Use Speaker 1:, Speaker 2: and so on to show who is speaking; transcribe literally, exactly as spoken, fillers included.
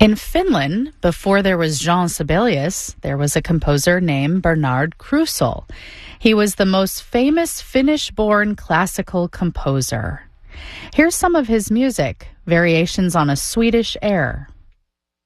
Speaker 1: In Finland, before there was Jean Sibelius, there was a composer named Bernard Krusel. He was the most famous Finnish-born classical composer. Here's some of his music, variations on a Swedish air.